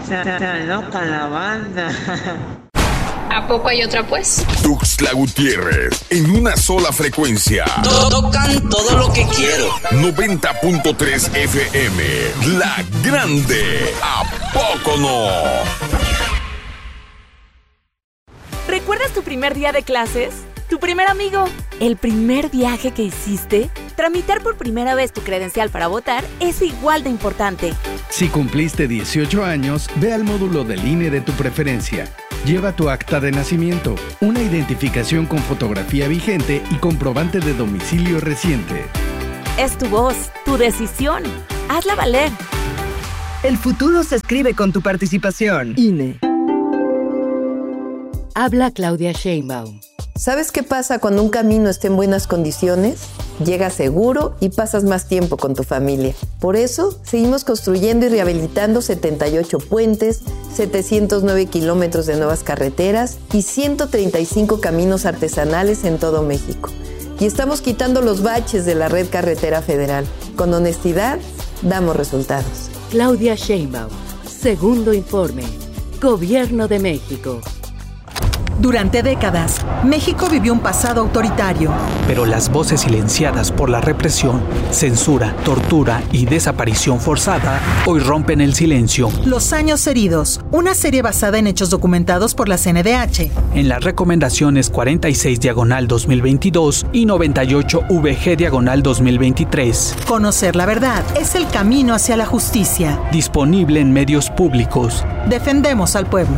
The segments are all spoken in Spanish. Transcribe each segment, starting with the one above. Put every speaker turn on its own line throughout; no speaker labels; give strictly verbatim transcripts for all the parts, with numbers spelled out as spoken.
Está loca la banda.
¿A poco hay otra, pues?
Tuxtla Gutiérrez, en una sola frecuencia.
Tocan todo lo que quiero.
noventa punto tres F M, La Grande. ¿A poco no?
¿Recuerdas tu primer día de clases? ¿Tu primer amigo? ¿El primer viaje que hiciste? Tramitar por primera vez tu credencial para votar es igual de importante.
Si cumpliste dieciocho años, ve al módulo del I N E de tu preferencia. Lleva tu acta de nacimiento, una identificación con fotografía vigente y comprobante de domicilio reciente.
Es tu voz, tu decisión. Hazla valer.
El futuro se escribe con tu participación.
I N E. Habla Claudia Sheinbaum.
¿Sabes qué pasa cuando un camino está en buenas condiciones? Llegas seguro y pasas más tiempo con tu familia. Por eso, seguimos construyendo y rehabilitando setenta y ocho puentes, setecientos nueve kilómetros de nuevas carreteras y ciento treinta y cinco caminos artesanales en todo México. Y estamos quitando los baches de la red carretera federal. Con honestidad, damos resultados.
Claudia Sheinbaum. Segundo informe. Gobierno de México.
Durante décadas, México vivió un pasado autoritario.
Pero las voces silenciadas por la represión, censura, tortura y desaparición forzada hoy rompen el silencio.
Los años heridos, una serie basada en hechos documentados por la C N D H.
En las recomendaciones cuarenta y seis diagonal dos mil veintidós y noventa y ocho V G diagonal dos mil veintitrés.
Conocer la verdad es el camino hacia la justicia.
Disponible en medios públicos.
Defendemos al pueblo.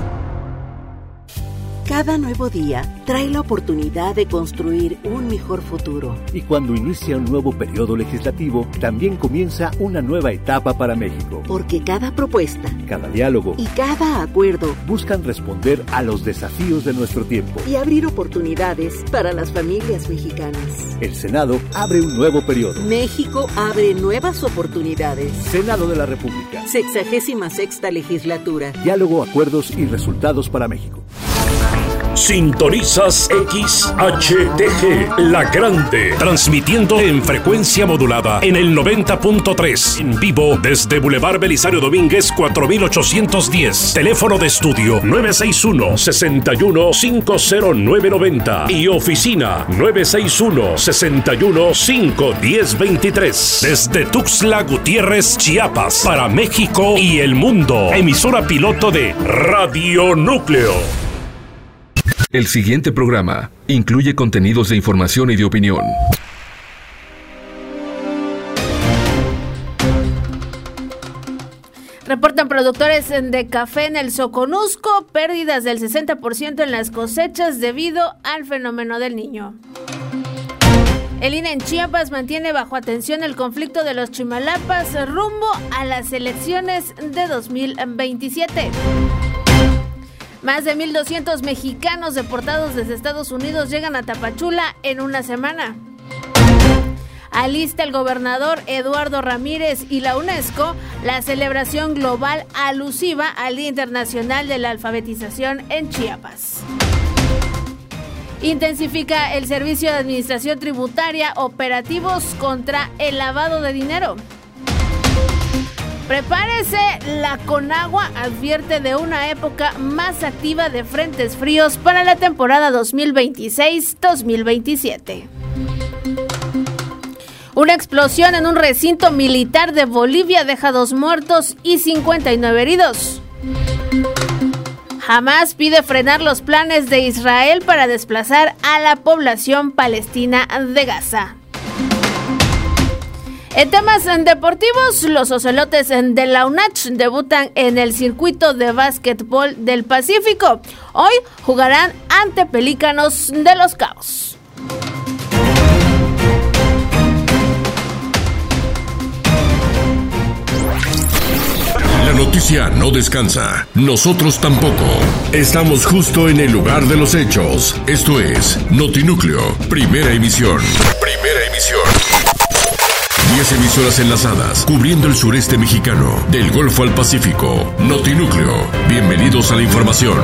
Cada nuevo día trae la oportunidad de construir un mejor futuro.
Y cuando inicia un nuevo periodo legislativo, también comienza una nueva etapa para México.
Porque cada propuesta,
cada diálogo
y cada acuerdo
buscan responder a los desafíos de nuestro tiempo
y abrir oportunidades para las familias mexicanas.
El Senado abre un nuevo periodo.
México abre nuevas oportunidades.
Senado de la República.
Sexagésima sexta legislatura.
Diálogo, acuerdos y resultados para México.
Sintonizas X H T G, La Grande, transmitiendo en frecuencia modulada en el noventa punto tres, en vivo desde Boulevard Belisario Domínguez cuatro mil ochocientos diez, teléfono de estudio nueve seis uno, seis uno cinco cero nueve nueve cero y oficina nueve seis uno, seis uno cinco uno cero dos tres, desde Tuxtla Gutiérrez, Chiapas, para México y el mundo, emisora piloto de Radio Núcleo.
El siguiente programa incluye contenidos de información y de opinión.
Reportan productores de café en el Soconusco pérdidas del sesenta por ciento en las cosechas debido al fenómeno del Niño. El I N E en Chiapas mantiene bajo atención el conflicto de los Chimalapas rumbo a las elecciones de dos mil veintisiete. Más de mil doscientos mexicanos deportados desde Estados Unidos llegan a Tapachula en una semana. Alista el gobernador Eduardo Ramírez y la UNESCO la celebración global alusiva al Día Internacional de la Alfabetización en Chiapas. Intensifica el Servicio de Administración Tributaria operativos contra el lavado de dinero. Prepárese, la Conagua advierte de una época más activa de frentes fríos para la temporada dos mil veintiséis dos mil veintisiete. Una explosión en un recinto militar de Bolivia deja dos muertos y cincuenta y nueve heridos. Hamás pide frenar los planes de Israel para desplazar a la población palestina de Gaza. En temas deportivos, los ocelotes de la UNACH debutan en el circuito de básquetbol del Pacífico. Hoy jugarán ante Pelícanos de Los Cabos.
La noticia no descansa. Nosotros tampoco. Estamos justo en el lugar de los hechos. Esto es Notinúcleo, primera emisión. Primera emisión. Diez emisoras enlazadas, cubriendo el sureste mexicano, del Golfo al Pacífico. Notinúcleo. Bienvenidos a la información.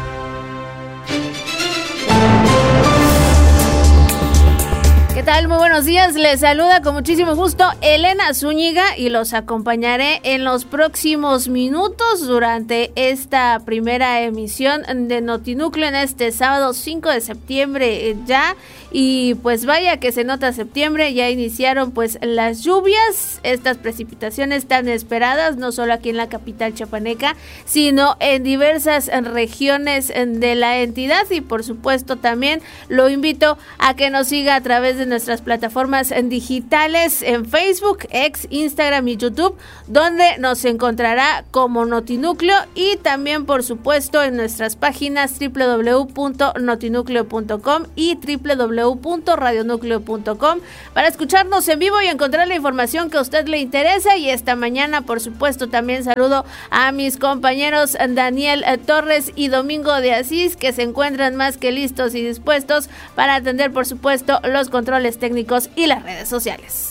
¿Qué tal? Muy buenos buenos días, les saluda con muchísimo gusto Elena Zúñiga y los acompañaré en los próximos minutos durante esta primera emisión de Notinúcleo en este sábado cinco de septiembre ya. Y pues vaya que se nota septiembre, ya iniciaron pues las lluvias, estas precipitaciones tan esperadas, no solo aquí en la capital chiapaneca, sino en diversas regiones de la entidad. Y por supuesto también lo invito a que nos siga a través de nuestras plataformas digitales en Facebook, X, Instagram y YouTube, donde nos encontrará como Notinúcleo, y también por supuesto en nuestras páginas doble u doble u doble u punto notinúcleo punto com y doble u doble u doble u punto radionúcleo punto com para escucharnos en vivo y encontrar la información que a usted le interesa. Y esta mañana por supuesto también saludo a mis compañeros Daniel Torres y Domingo de Asís, que se encuentran más que listos y dispuestos para atender por supuesto los controles técnicos y las redes sociales.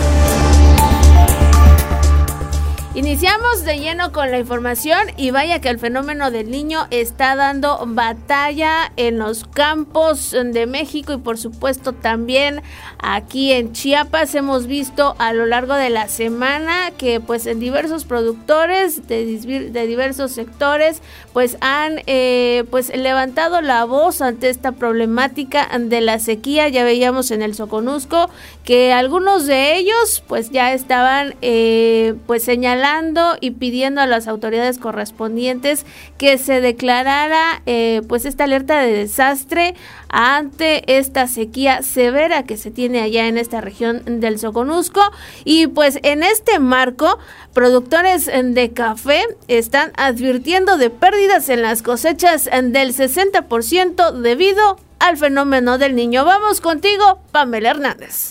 Iniciamos de lleno con la información y vaya que el fenómeno del Niño está dando batalla en los campos de México y por supuesto también aquí en Chiapas. Hemos visto a lo largo de la semana que pues en diversos productores de, de diversos sectores pues han eh, pues levantado la voz ante esta problemática de la sequía. Ya veíamos en el Soconusco que algunos de ellos pues ya estaban eh, pues señalando y pidiendo a las autoridades correspondientes que se declarara eh, pues esta alerta de desastre ante esta sequía severa que se tiene allá en esta región del Soconusco. Y pues en este marco, productores de café están advirtiendo de pérdidas en las cosechas del sesenta por ciento debido al fenómeno del Niño. Vamos contigo, Pamela Hernández.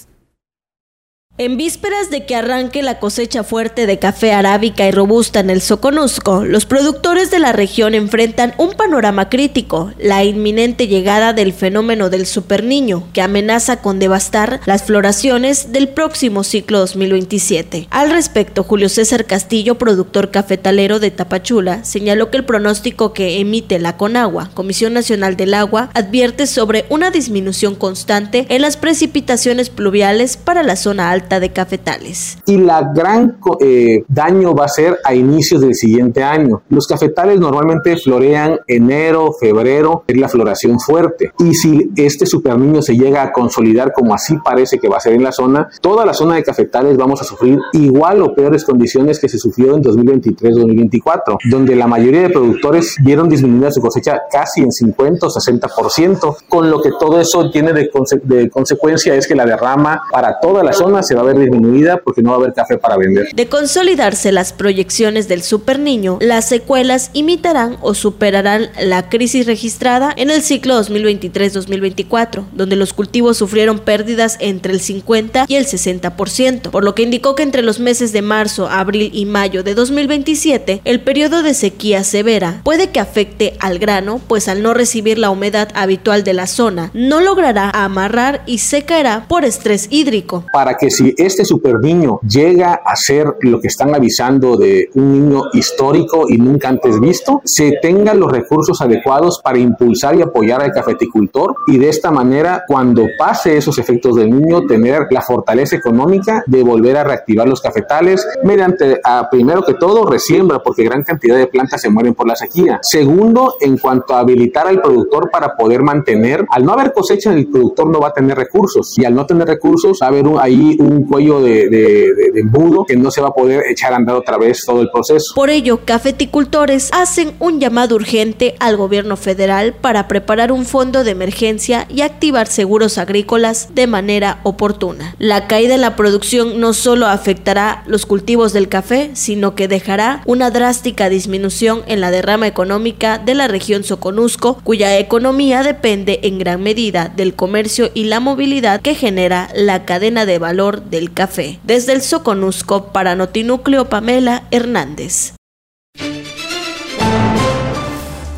En vísperas de que arranque la cosecha fuerte de café arábica y robusta en el Soconusco, los productores de la región enfrentan un panorama crítico: la inminente llegada del fenómeno del superniño, que amenaza con devastar las floraciones del próximo ciclo dos mil veintisiete. Al respecto, Julio César Castillo, productor cafetalero de Tapachula, señaló que el pronóstico que emite la CONAGUA, Comisión Nacional del Agua, advierte sobre una disminución constante en las precipitaciones pluviales para la zona alta de cafetales.
Y la gran eh, daño va a ser a inicios del siguiente año. Los cafetales normalmente florean enero, febrero, es la floración fuerte. Y si este superniño se llega a consolidar como así parece que va a ser en la zona, toda la zona de cafetales vamos a sufrir igual o peores condiciones que se sufrió en dos mil veintitrés dos mil veinticuatro, donde la mayoría de productores vieron disminuida su cosecha casi en cincuenta o sesenta por ciento, con lo que todo eso tiene de, conse- de consecuencia es que la derrama para toda la zona se va a ver disminuida porque no va a haber café para vender.
De consolidarse las proyecciones del superniño, las secuelas imitarán o superarán la crisis registrada en el ciclo dos mil veintitrés dos mil veinticuatro, donde los cultivos sufrieron pérdidas entre el cincuenta y el sesenta por ciento, por lo que indicó que entre los meses de marzo, abril y mayo de dos mil veintisiete, el periodo de sequía severa puede que afecte al grano, pues al no recibir la humedad habitual de la zona, no logrará amarrar y se caerá por estrés hídrico.
Para que si este superniño llega a ser lo que están avisando de un niño histórico y nunca antes visto, se tengan los recursos adecuados para impulsar y apoyar al cafeticultor, y de esta manera, cuando pase esos efectos del niño, tener la fortaleza económica de volver a reactivar los cafetales mediante, a, primero que todo, resiembra, porque gran cantidad de plantas se mueren por la sequía. Segundo, en cuanto a habilitar al productor para poder mantener, al no haber cosecha, el productor no va a tener recursos, y al no tener recursos va a haber un, ahí un cuello de, de, de, de embudo que no se va a poder echar a andar otra vez todo el proceso.
Por ello, cafeticultores hacen un llamado urgente al gobierno federal para preparar un fondo de emergencia y activar seguros agrícolas de manera oportuna. La caída en la producción no solo afectará los cultivos del café, sino que dejará una drástica disminución en la derrama económica de la región Soconusco, cuya economía depende en gran medida del comercio y la movilidad que genera la cadena de valor del café. Desde el Soconusco, para Notinúcleo, Pamela Hernández.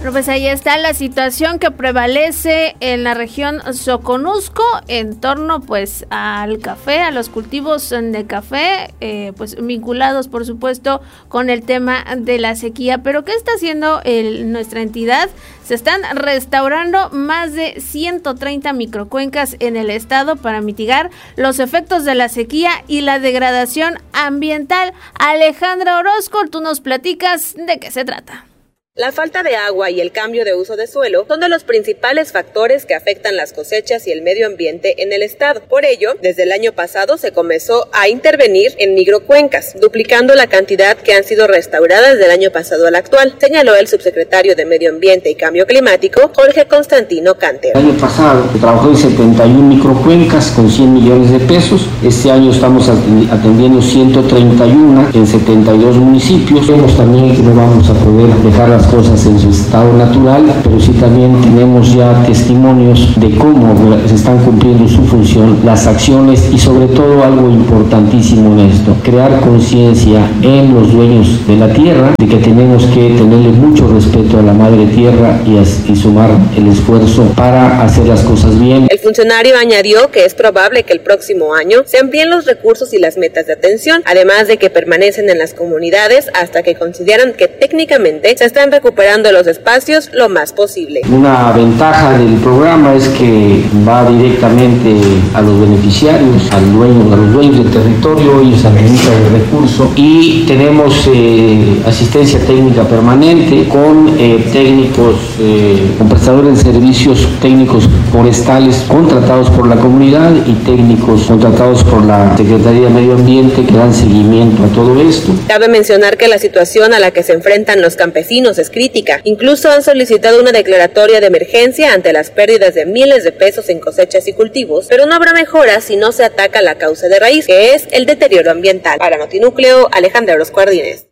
Bueno, pues ahí está la situación que prevalece en la región Soconusco en torno pues al café, a los cultivos de café, eh, pues vinculados por supuesto con el tema de la sequía. Pero ¿qué está haciendo el, nuestra entidad? Se están restaurando más de ciento treinta microcuencas en el estado para mitigar los efectos de la sequía y la degradación ambiental. Alejandra Orozco, tú nos platicas de qué se trata.
La falta de agua y el cambio de uso de suelo son de los principales factores que afectan las cosechas y el medio ambiente en el estado. Por ello, desde el año pasado se comenzó a intervenir en microcuencas, duplicando la cantidad que han sido restauradas del año pasado al actual, señaló el subsecretario de Medio Ambiente y Cambio Climático, Jorge Constantino Canter.
El año pasado se trabajó en setenta y una microcuencas con cien millones de pesos. Este año estamos atendiendo ciento treinta y uno en setenta y dos municipios. Vemos también que no vamos a poder dejar las cosas en su estado natural, pero sí también tenemos ya testimonios de cómo se están cumpliendo su función, las acciones y sobre todo algo importantísimo en esto, crear conciencia en los dueños de la tierra de que tenemos que tenerle mucho respeto a la madre tierra y, a, y sumar el esfuerzo para hacer las cosas bien.
El funcionario añadió que es probable que el próximo año se amplíen los recursos y las metas de atención, además de que permanecen en las comunidades hasta que consideran que técnicamente se están recuperando los espacios lo más posible.
Una ventaja del programa es que va directamente a los beneficiarios, al dueño, a los dueños del territorio, ellos administran el recurso y tenemos eh, asistencia técnica permanente con eh, técnicos, eh, con prestadores de servicios técnicos forestales contratados por la comunidad y técnicos contratados por la Secretaría de Medio Ambiente que dan seguimiento a todo esto.
Cabe mencionar que la situación a la que se enfrentan los campesinos es crítica. Incluso han solicitado una declaratoria de emergencia ante las pérdidas de miles de pesos en cosechas y cultivos, pero no habrá mejora si no se ataca la causa de raíz, que es el deterioro ambiental. Para Notinúcleo, Alejandra Orozco Ardínez.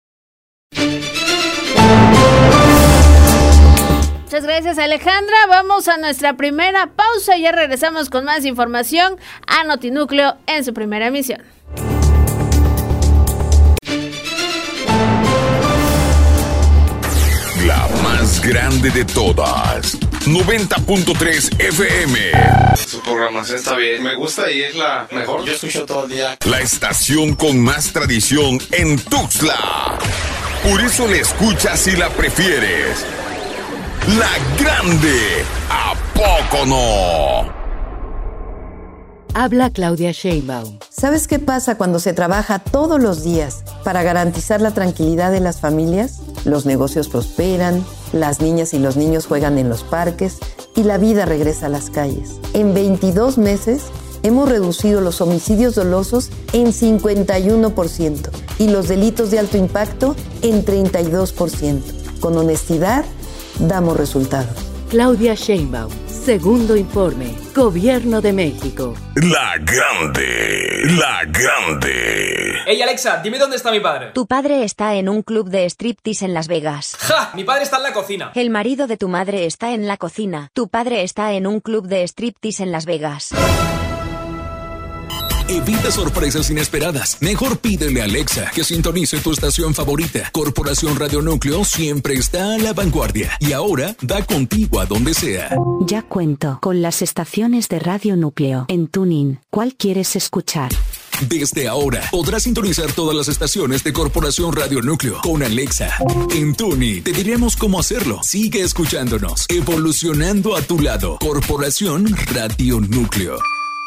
Muchas gracias, Alejandra. Vamos a nuestra primera pausa y ya regresamos con más información a Notinúcleo en su primera emisión.
La más grande de todas. noventa punto tres F M.
Su programación está bien. Me gusta y es la mejor. Yo escucho todo el día.
La estación con más tradición en Tuxtla. Por eso la escuchas y la prefieres. La grande. ¿A poco no?
Habla Claudia Sheinbaum.
¿Sabes qué pasa cuando se trabaja todos los días para garantizar la tranquilidad de las familias? Los negocios prosperan, las niñas y los niños juegan en los parques y la vida regresa a las calles. En veintidós meses hemos reducido los homicidios dolosos en cincuenta y uno por ciento y los delitos de alto impacto en treinta y dos por ciento. Con honestidad, damos resultados.
Claudia Sheinbaum. Segundo informe. Gobierno de México.
La grande. La grande.
Hey Alexa, dime dónde está mi padre.
Tu padre está en un club de striptease en Las Vegas.
¡Ja! Mi padre está en la cocina.
El marido de tu madre está en la cocina. Tu padre está en un club de striptease en Las Vegas.
Evita sorpresas inesperadas. Mejor pídele a Alexa que sintonice tu estación favorita. Corporación Radio Núcleo siempre está a la vanguardia y ahora da contigo a donde sea.
Ya cuento con las estaciones de Radio Núcleo en TuneIn. ¿Cuál quieres escuchar?
Desde ahora podrás sintonizar todas las estaciones de Corporación Radio Núcleo con Alexa. En TuneIn te diremos cómo hacerlo. Sigue escuchándonos, evolucionando a tu lado. Corporación Radio Núcleo.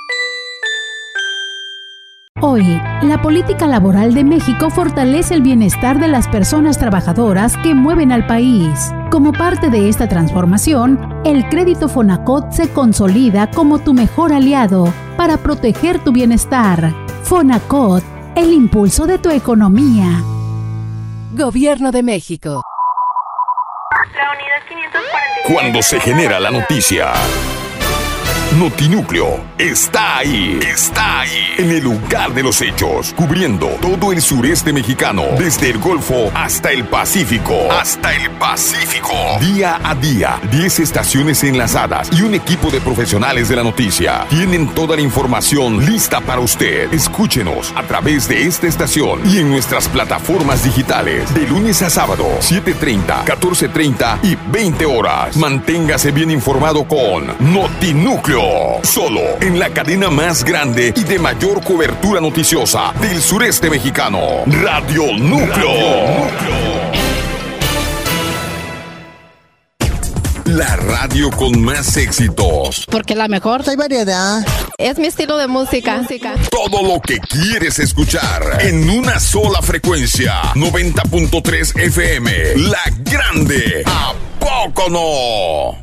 Hoy, la política laboral de México fortalece el bienestar de las personas trabajadoras que mueven al país. Como parte de esta transformación, el crédito Fonacot se consolida como tu mejor aliado para proteger tu bienestar. Fonacot, el impulso de tu economía.
Gobierno de México.
Cuando se genera la noticia, Notinúcleo está ahí, está ahí, en el lugar de los hechos, cubriendo todo el sureste mexicano, desde el Golfo hasta el Pacífico, hasta el Pacífico. Día a día, diez estaciones enlazadas y un equipo de profesionales de la noticia tienen toda la información lista para usted. Escúchenos a través de esta estación y en nuestras plataformas digitales, de lunes a sábado, siete treinta, catorce treinta y veinte horas. Manténgase bien informado con Notinúcleo, solo en la cadena más grande y de mayor cobertura noticiosa del sureste mexicano, Radio Núcleo. Radio Núcleo. La radio con más éxitos.
Porque la mejor. Hay variedad. Es mi estilo de música. música.
Todo lo que quieres escuchar en una sola frecuencia. noventa punto tres F M. La Grande. ¿A poco no?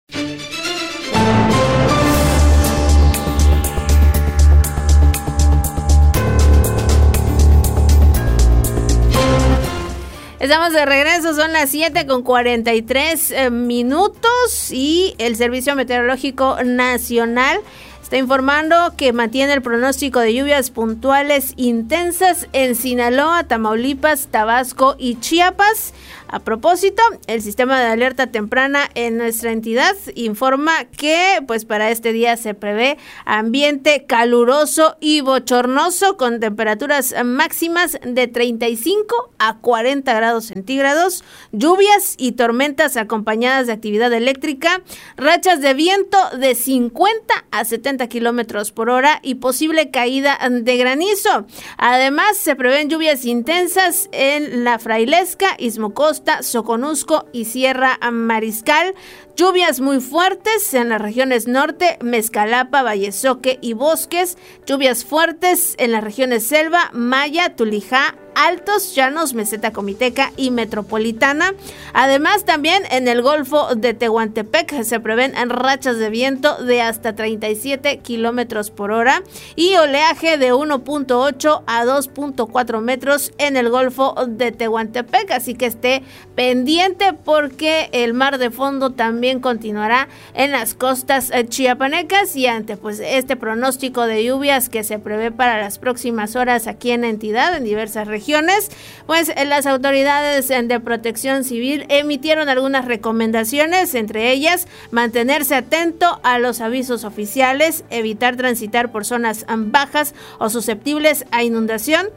Estamos de regreso, son las siete con cuarenta y tres eh, minutos y el Servicio Meteorológico Nacional está informando que mantiene el pronóstico de lluvias puntuales intensas en Sinaloa, Tamaulipas, Tabasco y Chiapas. A propósito, el sistema de alerta temprana en nuestra entidad informa que pues para este día se prevé ambiente caluroso y bochornoso con temperaturas máximas de treinta y cinco a cuarenta grados centígrados, lluvias y tormentas acompañadas de actividad eléctrica, rachas de viento de cincuenta a setenta kilómetros por hora y posible caída de granizo. Además, se prevén lluvias intensas en La Frailesca, Izmocosta, Soconusco y Sierra Mariscal, lluvias muy fuertes en las regiones norte, Mezcalapa, Vallesoque y Bosques, lluvias fuertes en las regiones Selva, Maya, Tulijá, Altos, Llanos, Meseta Comiteca y Metropolitana. Además, también en el Golfo de Tehuantepec se prevén rachas de viento de hasta treinta y siete kilómetros por hora y oleaje de uno punto ocho a dos punto cuatro metros en el Golfo de Tehuantepec, así que esté pendiente porque el mar de fondo también continuará en las costas chiapanecas y ante pues este pronóstico de lluvias que se prevé para las próximas horas aquí en la entidad, en diversas regiones, pues las autoridades de Protección Civil emitieron algunas recomendaciones, entre ellas mantenerse atento a los avisos oficiales, evitar transitar por zonas bajas o susceptibles a inundación,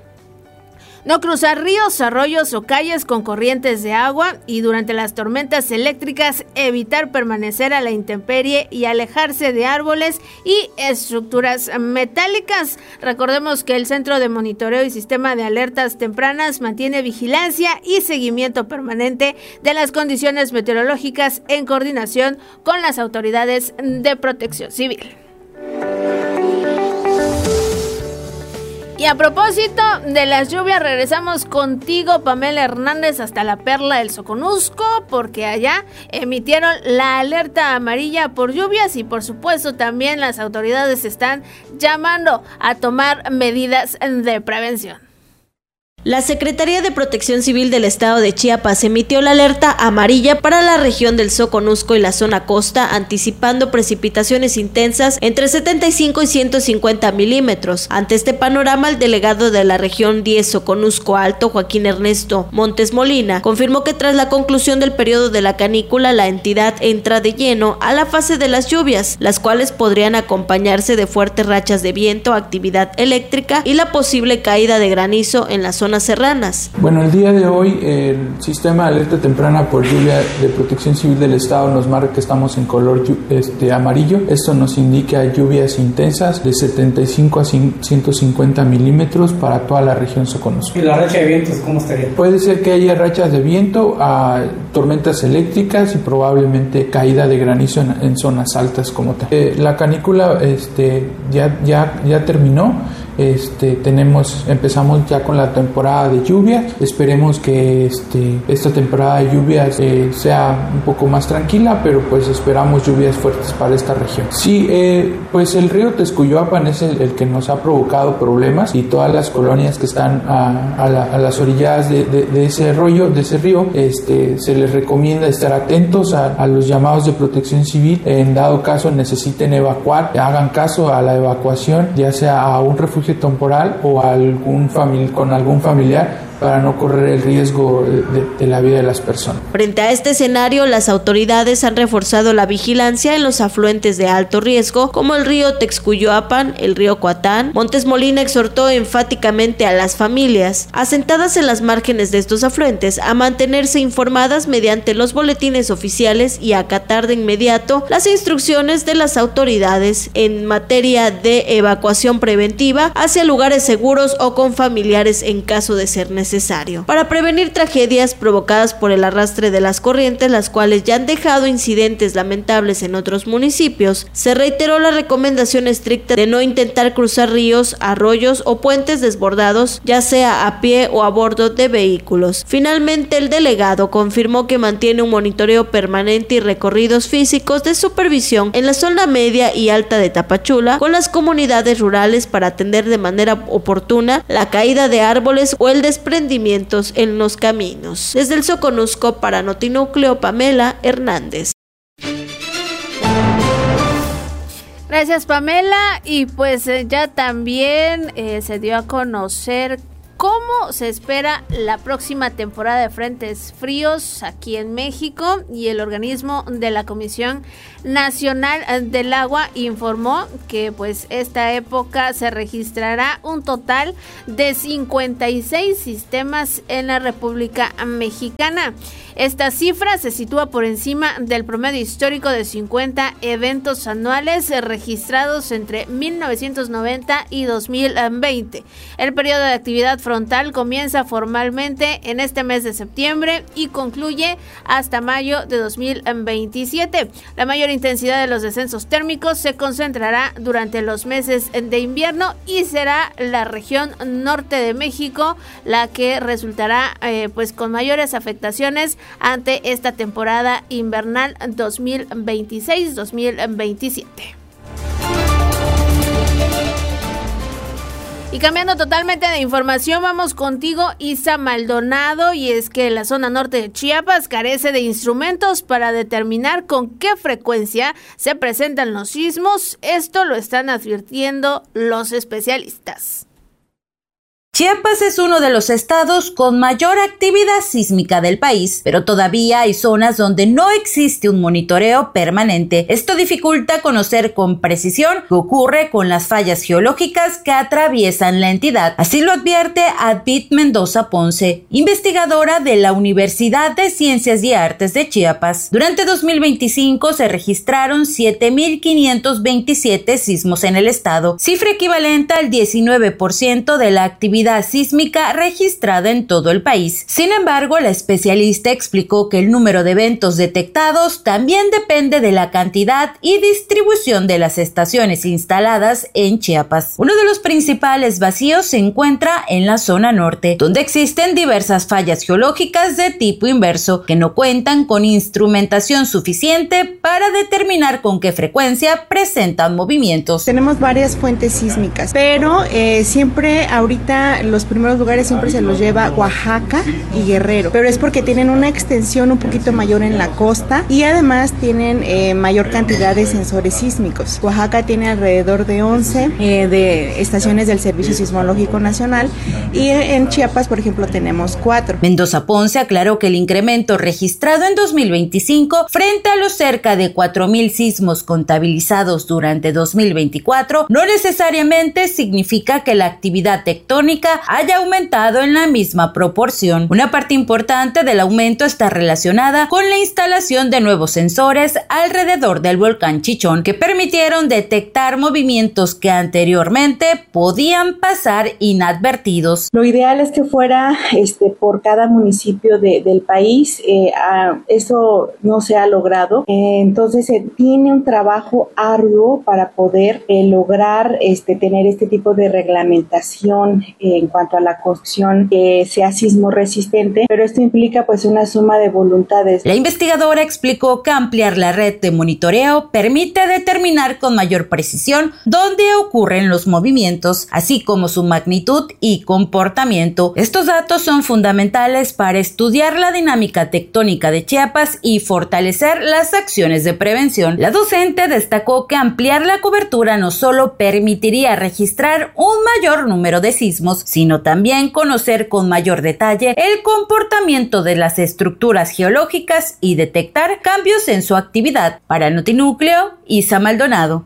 no cruzar ríos, arroyos o calles con corrientes de agua y durante las tormentas eléctricas evitar permanecer a la intemperie y alejarse de árboles y estructuras metálicas. Recordemos que el Centro de Monitoreo y Sistema de Alertas Tempranas mantiene vigilancia y seguimiento permanente de las condiciones meteorológicas en coordinación con las autoridades de Protección Civil. Y a propósito de las lluvias, regresamos contigo, Pamela Hernández, hasta la Perla del Soconusco, porque allá emitieron la alerta amarilla por lluvias y por supuesto también las autoridades están llamando a tomar medidas de prevención.
La Secretaría de Protección Civil del Estado de Chiapas emitió la alerta amarilla para la región del Soconusco y la zona costa, anticipando precipitaciones intensas entre setenta y cinco y ciento cincuenta milímetros. Ante este panorama, el delegado de la región diez Soconusco Alto, Joaquín Ernesto Montes Molina, confirmó que tras la conclusión del periodo de la canícula, la entidad entra de lleno a la fase de las lluvias, las cuales podrían acompañarse de fuertes rachas de viento, actividad eléctrica y la posible caída de granizo en la zona serranas.
Bueno, el día de hoy el sistema de alerta temprana por lluvia de Protección Civil del Estado nos marca que estamos en color este, amarillo. Esto nos indica lluvias intensas de setenta y cinco a ciento cincuenta milímetros para toda la región Soconusco.
¿Y la racha de vientos cómo estaría?
Puede ser que haya rachas de viento, a tormentas eléctricas y probablemente caída de granizo en, en zonas altas como tal. Eh, la canícula este, ya, ya, ya terminó. este, tenemos, empezamos ya con la temporada de lluvias. Esperemos que este, esta temporada de lluvias eh, sea un poco más tranquila, pero pues esperamos lluvias fuertes para esta región. Sí, eh, pues el río Texcoyoapan es el, el que nos ha provocado problemas, y todas las colonias que están a, a, la, a las orillas de, de, de ese arroyo, de ese río, este, se les recomienda estar atentos a, a los llamados de protección civil. En dado caso necesiten evacuar, hagan caso a la evacuación, ya sea a un refugio temporal o a algún famili- con algún familiar, para no correr el riesgo de, de la vida de las personas.
Frente a este escenario, las autoridades han reforzado la vigilancia en los afluentes de alto riesgo, como el río Texcoyoapan, el río Coatán. Montes Molina exhortó enfáticamente a las familias asentadas en las márgenes de estos afluentes a mantenerse informadas mediante los boletines oficiales y acatar de inmediato las instrucciones de las autoridades en materia de evacuación preventiva hacia lugares seguros o con familiares en caso de ser necesario. Necesario. Para prevenir tragedias provocadas por el arrastre de las corrientes, las cuales ya han dejado incidentes lamentables en otros municipios, se reiteró la recomendación estricta de no intentar cruzar ríos, arroyos o puentes desbordados, ya sea a pie o a bordo de vehículos. Finalmente, el delegado confirmó que mantiene un monitoreo permanente y recorridos físicos de supervisión en la zona media y alta de Tapachula con las comunidades rurales para atender de manera oportuna la caída de árboles o el desprendimiento en los caminos. Desde el Soconusco para Notinúcleo, Pamela Hernández.
Gracias, Pamela. Y pues eh, ya también eh, se dio a conocer cómo se espera la próxima temporada de frentes fríos aquí en México, y el organismo de la Comisión Nacional del Agua informó que pues esta época se registrará un total de cincuenta y seis sistemas en la República Mexicana. Esta cifra se sitúa por encima del promedio histórico de cincuenta eventos anuales registrados entre mil novecientos noventa y dos mil veinte. El periodo de actividad frontal comienza formalmente en este mes de septiembre y concluye hasta mayo de dos mil veintisiete. La mayor intensidad de los descensos térmicos se concentrará durante los meses de invierno y será la región norte de México la que resultará eh, pues con mayores afectaciones ante esta temporada invernal dos mil veintiséis dos mil veintisiete. Y cambiando totalmente de información, vamos contigo, Isa Maldonado, y es que la zona norte de Chiapas carece de instrumentos para determinar con qué frecuencia se presentan los sismos. Esto lo están advirtiendo los especialistas.
Chiapas es uno de los estados con mayor actividad sísmica del país, pero todavía hay zonas donde no existe un monitoreo permanente. Esto dificulta conocer con precisión qué ocurre con las fallas geológicas que atraviesan la entidad. Así lo advierte Advit Mendoza Ponce, investigadora de la Universidad de Ciencias y Artes de Chiapas. Durante dos mil veinticinco se registraron siete mil quinientos veintisiete sismos en el estado, cifra equivalente al diecinueve por ciento de la actividad sísmica registrada en todo el país. Sin embargo, la especialista explicó que el número de eventos detectados también depende de la cantidad y distribución de las estaciones instaladas en Chiapas. Uno de los principales vacíos se encuentra en la zona norte, donde existen diversas fallas geológicas de tipo inverso que no cuentan con instrumentación suficiente para determinar con qué frecuencia presentan movimientos.
Tenemos varias fuentes sísmicas, pero eh, siempre ahorita los primeros lugares siempre se los lleva Oaxaca y Guerrero, pero es porque tienen una extensión un poquito mayor en la costa y además tienen eh, mayor cantidad de sensores sísmicos. Oaxaca tiene alrededor de once eh, de estaciones del Servicio Sismológico Nacional y en Chiapas, por ejemplo, tenemos cuatro.
Mendoza Ponce aclaró que el incremento registrado en dos mil veinticinco frente a los cerca de cuatro mil sismos contabilizados durante dos mil veinticuatro no necesariamente significa que la actividad tectónica sísmica haya aumentado en la misma proporción. Una parte importante del aumento está relacionada con la instalación de nuevos sensores alrededor del volcán Chichón que permitieron detectar movimientos que anteriormente podían pasar inadvertidos.
Lo ideal es que fuera este, por cada municipio de, del país. Eh, a, eso no se ha logrado. Eh, entonces se eh, tiene un trabajo arduo para poder eh, lograr este, tener este tipo de reglamentación eh, en cuanto a la construcción que sea sismo resistente, pero esto implica pues una suma de voluntades.
La investigadora explicó que ampliar la red de monitoreo permite determinar con mayor precisión dónde ocurren los movimientos, así como su magnitud y comportamiento. Estos datos son fundamentales para estudiar la dinámica tectónica de Chiapas y fortalecer las acciones de prevención. La docente destacó que ampliar la cobertura no solo permitiría registrar un mayor número de sismos, sino también conocer con mayor detalle el comportamiento de las estructuras geológicas y detectar cambios en su actividad. Para Notinúcleo, Isa Maldonado.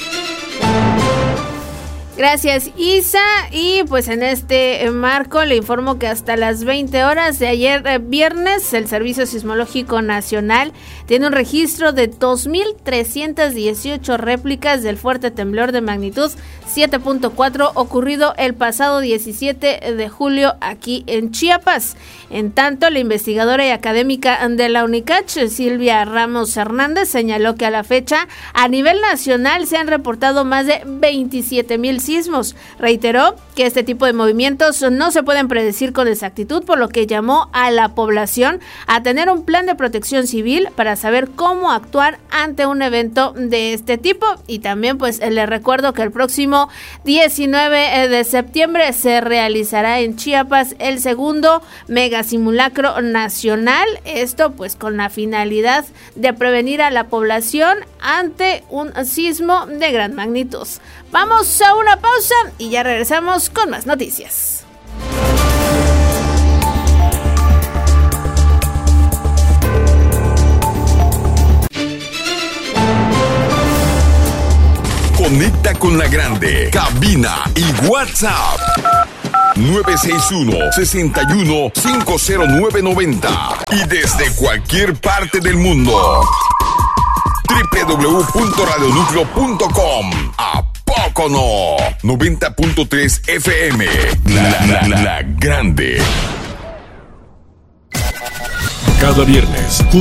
Gracias, Isa. Y pues en este marco le informo que hasta las veinte horas de ayer eh, viernes el Servicio Sismológico Nacional tiene un registro de dos mil trescientas dieciocho réplicas del fuerte temblor de magnitud siete punto cuatro ocurrido el pasado diecisiete de julio aquí en Chiapas. En tanto, la investigadora y académica de la UNICACH, Silvia Ramos Hernández, señaló que a la fecha a nivel nacional se han reportado más de veintisiete mil sismos. Reiteró que este tipo de movimientos no se pueden predecir con exactitud, por lo que llamó a la población a tener un plan de protección civil para saber cómo actuar ante un evento de este tipo. Y también pues le recuerdo que el próximo diecinueve de septiembre se realizará en Chiapas el segundo mega simulacro nacional, esto pues con la finalidad de prevenir a la población ante un sismo de gran magnitud. Vamos a una pausa y ya regresamos con más noticias.
Conecta con la grande, cabina y WhatsApp. nueve seis uno, seis uno, cinco cero nueve nueve cero y desde cualquier parte del mundo doble u doble u doble u punto radio núcleo punto com. ¿A poco no? noventa punto tres F M. La, la, la, la grande.
Cada viernes